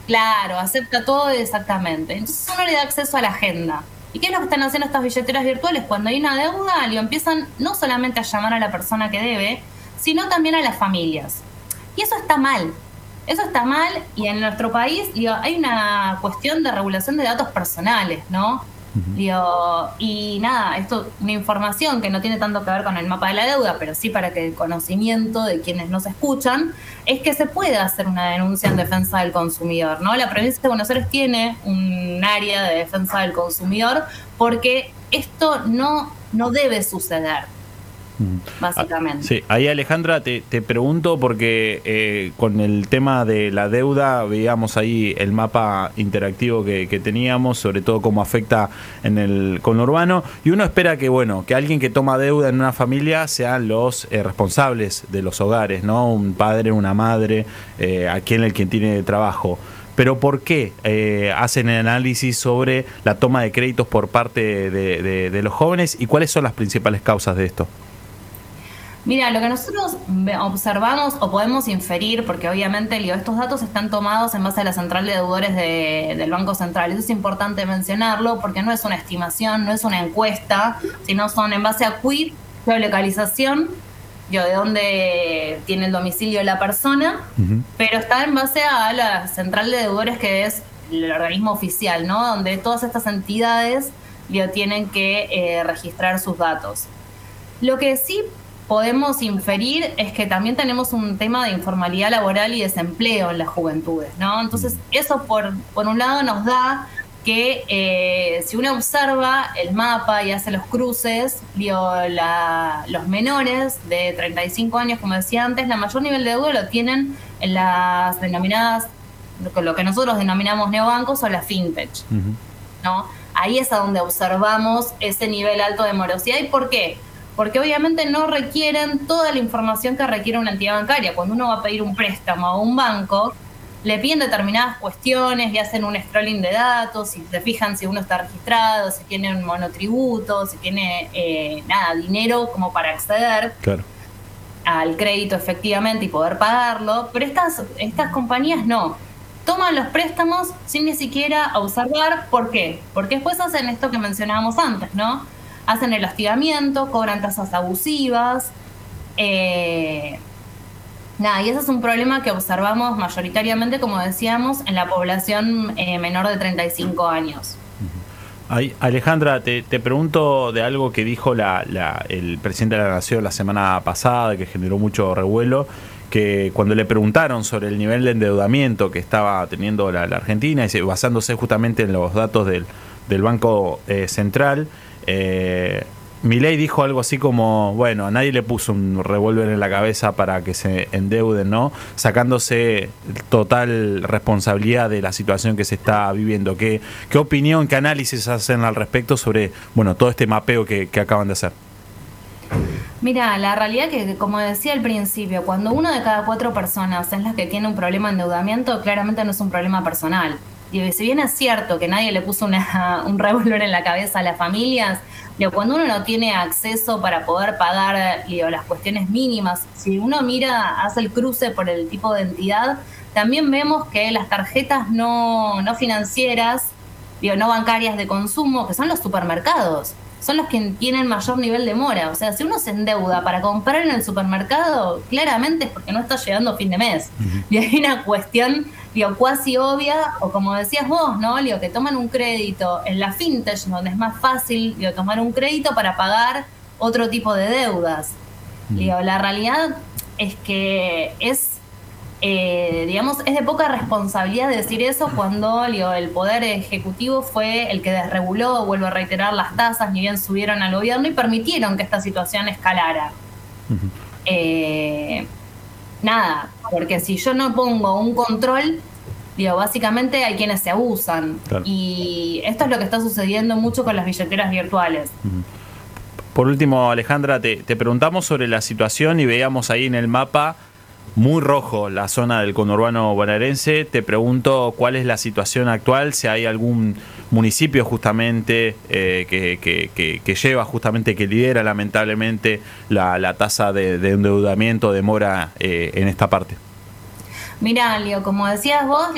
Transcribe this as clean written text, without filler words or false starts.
Claro, acepta todo exactamente. Entonces uno le da acceso a la agenda. ¿Y qué es lo que están haciendo estas billeteras virtuales? Cuando hay una deuda, lo empiezan no solamente a llamar a la persona que debe, sino también a las familias. Y eso está mal. Eso está mal y en nuestro país hay una cuestión de regulación de datos personales, ¿no? Y nada, esto una información que no tiene tanto que ver con el mapa de la deuda, pero sí para que el conocimiento de quienes nos escuchan, es que se puede hacer una denuncia en defensa del consumidor, ¿no? La provincia de Buenos Aires tiene un área de defensa del consumidor porque esto no debe suceder. Básicamente. Sí, ahí Alejandra te pregunto porque con el tema de la deuda veíamos ahí el mapa interactivo que teníamos, sobre todo cómo afecta en el conurbano, y uno espera que que alguien que toma deuda en una familia sean los responsables de los hogares, ¿no? Un padre, una madre, quien tiene trabajo. Pero ¿por qué hacen el análisis sobre la toma de créditos por parte de los jóvenes y cuáles son las principales causas de esto? Mira, lo que nosotros observamos o podemos inferir, porque obviamente estos datos están tomados en base a la central de deudores del Banco Central. Eso es importante mencionarlo porque no es una estimación, no es una encuesta, sino son en base a quit, geolocalización, de dónde tiene el domicilio la persona, pero está en base a la central de deudores, que es el organismo oficial, ¿no? Donde todas estas entidades tienen que registrar sus datos. Lo que sí podemos inferir es que también tenemos un tema de informalidad laboral y desempleo en las juventudes, ¿no? Entonces, eso por un lado nos da que si uno observa el mapa y hace los cruces, los menores de 35 años, como decía antes, la mayor nivel de deuda lo tienen en las denominadas, lo que nosotros denominamos neobancos o las fintech, ¿no? Ahí es a donde observamos ese nivel alto de morosidad. ¿Y por qué? Porque obviamente no requieren toda la información que requiere una entidad bancaria. Cuando uno va a pedir un préstamo a un banco, le piden determinadas cuestiones y hacen un scrolling de datos, y se fijan si uno está registrado, si tiene un monotributo, si tiene dinero como para acceder al crédito efectivamente y poder pagarlo. Pero estas compañías no. Toman los préstamos sin ni siquiera observar por qué. Porque después hacen esto que mencionábamos antes, ¿no? Hacen el hostigamiento, cobran tasas abusivas. Y ese es un problema que observamos mayoritariamente, como decíamos, en la población menor de 35 años. Alejandra, te pregunto de algo que dijo el presidente de la Nación la semana pasada, que generó mucho revuelo, que cuando le preguntaron sobre el nivel de endeudamiento que estaba teniendo la Argentina, y basándose justamente en los datos del Banco Central, Milei dijo algo así como, a nadie le puso un revólver en la cabeza para que se endeuden, ¿no? Sacándose total responsabilidad de la situación que se está viviendo. ¿Qué opinión, qué análisis hacen al respecto sobre, todo este mapeo que acaban de hacer? Mira, la realidad que, como decía al principio, cuando uno de cada 4 personas es la que tiene un problema de endeudamiento, claramente no es un problema personal. Y si bien es cierto que nadie le puso un revólver en la cabeza a las familias, cuando uno no tiene acceso para poder pagar las cuestiones mínimas, si uno hace el cruce por el tipo de entidad, también vemos que las tarjetas no financieras, no bancarias de consumo, que son los supermercados, son los que tienen mayor nivel de mora. O sea, si uno se endeuda para comprar en el supermercado, claramente es porque no está llegando a fin de mes. Y hay una cuestión cuasi obvia, o como decías vos, ¿no? Que toman un crédito en la fintech, donde es más fácil tomar un crédito para pagar otro tipo de deudas. La realidad es que es de poca responsabilidad decir eso cuando el Poder Ejecutivo fue el que desreguló, vuelvo a reiterar, las tasas, ni bien subieron al gobierno y permitieron que esta situación escalara. Porque si yo no pongo un control, básicamente hay quienes se abusan. Claro. Y esto es lo que está sucediendo mucho con las billeteras virtuales. Por último, Alejandra, te preguntamos sobre la situación y veíamos ahí en el mapa muy rojo la zona del conurbano bonaerense. Te pregunto cuál es la situación actual, si hay algún municipio justamente que lleva justamente, que lidera lamentablemente la tasa de endeudamiento, de mora en esta parte. Mirá, como decías vos,